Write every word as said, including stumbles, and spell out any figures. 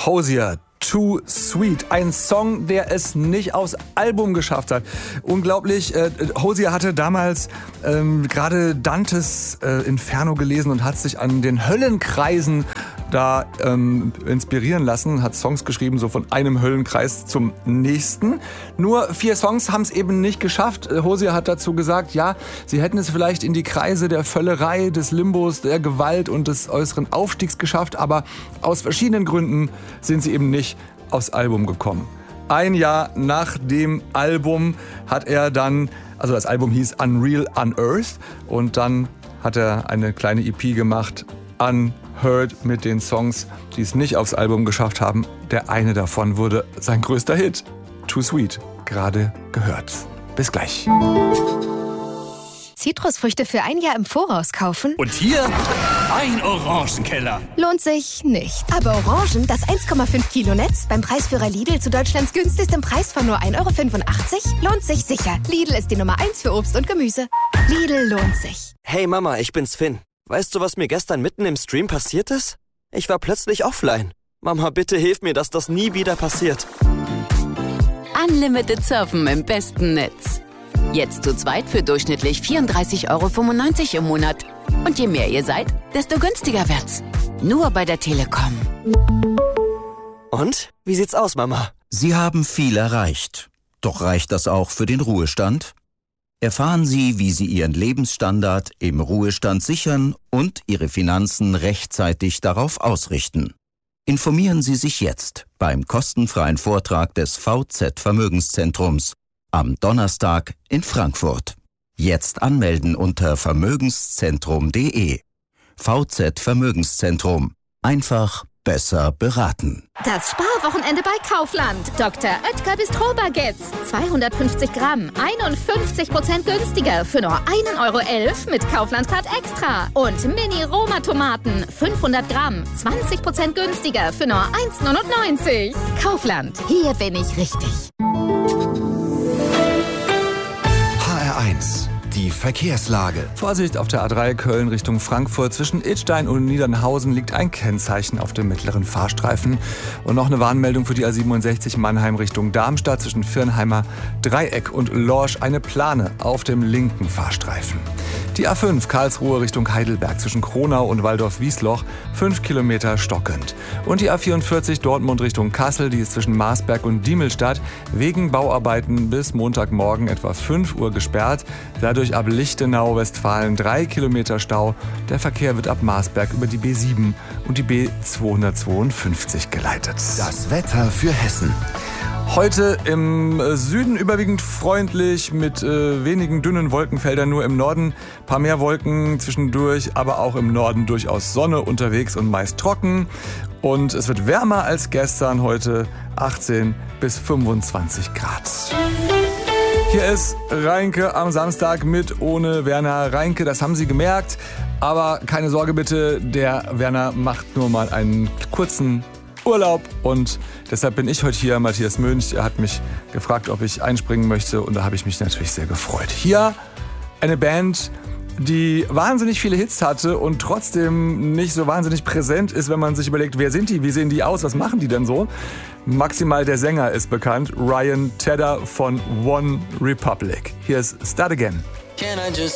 Hozier, Too Sweet. Ein Song, der es nicht aufs Album geschafft hat. Unglaublich. Äh, Hozier hatte damals ähm, gerade Dantes äh, Inferno gelesen und hat sich an den Höllenkreisen da ähm, inspirieren lassen, hat Songs geschrieben, so von einem Höllenkreis zum nächsten. Nur vier Songs haben es eben nicht geschafft. Hozier hat dazu gesagt, ja, sie hätten es vielleicht in die Kreise der Völlerei, des Limbos, der Gewalt und des äußeren Aufstiegs geschafft, aber aus verschiedenen Gründen sind sie eben nicht aufs Album gekommen. Ein Jahr nach dem Album hat er dann, also das Album hieß Unreal Unearthed, und dann hat er eine kleine E P gemacht, Unheard, mit den Songs, die es nicht aufs Album geschafft haben. Der eine davon wurde sein größter Hit, Too Sweet, gerade gehört. Bis gleich. Zitrusfrüchte für ein Jahr im Voraus kaufen? Und hier ein Orangenkeller. Lohnt sich nicht. Aber Orangen, das eins Komma fünf Kilo Netz, beim Preisführer Lidl zu Deutschlands günstigstem Preis von nur ein Euro fünfundachtzig, lohnt sich sicher. Lidl ist die Nummer eins für Obst und Gemüse. Lidl lohnt sich. Hey Mama, ich bin's Finn. Weißt du, was mir gestern mitten im Stream passiert ist? Ich war plötzlich offline. Mama, bitte hilf mir, dass das nie wieder passiert. Unlimited Surfen im besten Netz. Jetzt zu zweit für durchschnittlich vierunddreißig Euro fünfundneunzig im Monat. Und je mehr ihr seid, desto günstiger wird's. Nur bei der Telekom. Und? Wie sieht's aus, Mama? Sie haben viel erreicht. Doch reicht das auch für den Ruhestand? Erfahren Sie, wie Sie Ihren Lebensstandard im Ruhestand sichern und Ihre Finanzen rechtzeitig darauf ausrichten. Informieren Sie sich jetzt beim kostenfreien Vortrag des V Z Vermögenszentrums am Donnerstag in Frankfurt. Jetzt anmelden unter vermögenszentrum punkt de. V Z Vermögenszentrum. Einfach besser beraten. Das Sparwochenende bei Kaufland. Doktor Oetker Bistro-Baguettes. zweihundertfünfzig Gramm. einundfünfzig Prozent günstiger für nur ein Euro elf mit Kaufland-Card Extra. Und Mini-Roma-Tomaten. fünfhundert Gramm. zwanzig Prozent günstiger für nur eins neunundneunzig. Kaufland. Hier bin ich richtig. H R eins. Die Verkehrslage. Vorsicht auf der A drei Köln Richtung Frankfurt. Zwischen Idstein und Niedernhausen liegt ein Kennzeichen auf dem mittleren Fahrstreifen. Und noch eine Warnmeldung für die A siebenundsechzig Mannheim Richtung Darmstadt. Zwischen Virnheimer Dreieck und Lorsch eine Plane auf dem linken Fahrstreifen. Die A fünf Karlsruhe Richtung Heidelberg zwischen Kronau und Waldorf-Wiesloch fünf Kilometer stockend. Und die A vierundvierzig Dortmund Richtung Kassel, die ist zwischen Marsberg und Diemelstadt wegen Bauarbeiten bis Montagmorgen etwa fünf Uhr gesperrt. Dadurch ab Lichtenau, Westfalen drei Kilometer Stau. Der Verkehr wird ab Marsberg über die B sieben und die B zweihundertzweiundfünfzig geleitet. Das Wetter für Hessen. Heute im Süden überwiegend freundlich mit äh, wenigen dünnen Wolkenfeldern, nur im Norden ein paar mehr Wolken zwischendurch, aber auch im Norden durchaus Sonne unterwegs und meist trocken. Und es wird wärmer als gestern, heute achtzehn bis fünfundzwanzig Grad. Hier ist Reinke am Samstag mit ohne Werner Reinke, das haben Sie gemerkt. Aber keine Sorge bitte, der Werner macht nur mal einen kurzen Urlaub und deshalb bin ich heute hier, Matthias Mönch. Er hat mich gefragt, ob ich einspringen möchte und da habe ich mich natürlich sehr gefreut. Hier eine Band, die wahnsinnig viele Hits hatte und trotzdem nicht so wahnsinnig präsent ist, wenn man sich überlegt, wer sind die, wie sehen die aus, was machen die denn so? Maximal der Sänger ist bekannt, Ryan Tedder von One Republic. Hier ist Start Again.